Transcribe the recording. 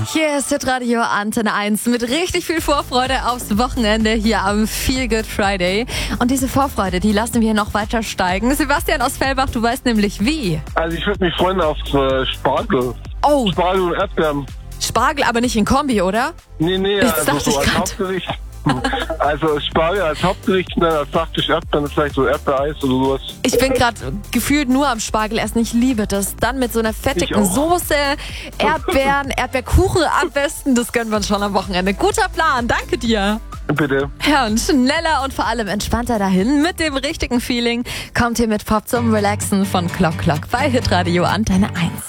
Hier ist Hitradio Antenne 1 mit richtig viel Vorfreude aufs Wochenende hier am Feel Good Friday. Und diese Vorfreude, die lassen wir noch weiter steigen. Sebastian aus Fellbach, du weißt nämlich wie. Also ich würde mich freuen auf Spargel. Oh, Spargel und Erdbeeren. Spargel, aber nicht in Kombi, oder? Nee, Das also dachte so ich als grad. Hauptgericht. Also Spargel als Hauptgericht und dann als Nachtisch Erdbeeren, vielleicht so Erdbeereis oder sowas. Ich bin gerade gefühlt nur am Spargel essen. Ich liebe das. Dann mit so einer fettigen Ich auch. Soße, Erdbeeren, Erdbeerkuchen am besten. Das gönnen wir uns schon am Wochenende. Guter Plan, danke dir. Bitte. Ja, und schneller und vor allem entspannter dahin mit dem richtigen Feeling kommt hier mit Pop zum Relaxen von Clock Clock bei Hitradio Antenne 1.